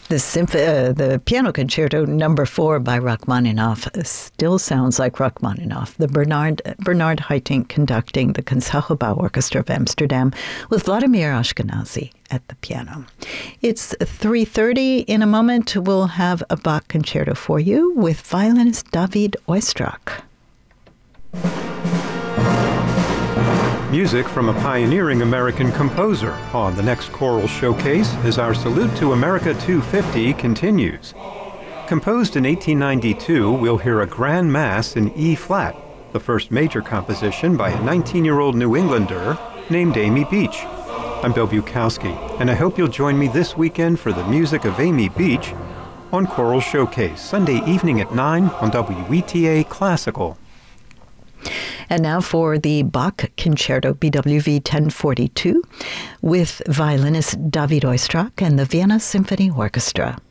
The Piano Concerto Number 4 by Rachmaninoff still sounds like Rachmaninoff. The Bernard Haitink conducting the Concertgebouw Orchestra of Amsterdam with Vladimir Ashkenazy at the piano. It's 3:30. In a moment, we'll have a Bach concerto for you with violinist David Oistrakh. Music from a pioneering American composer on the next choral showcase as our Salute to America 250 continues. Composed in 1892, we'll hear a Grand Mass in E-flat, the first major composition by a 19-year-old New Englander named Amy Beach. I'm Bill Bukowski, and I hope you'll join me this weekend for the music of Amy Beach on Choral Showcase, Sunday evening at 9 on WETA Classical. And now for the Bach Concerto BWV 1042 with violinist David Oistrakh and the Vienna Symphony Orchestra.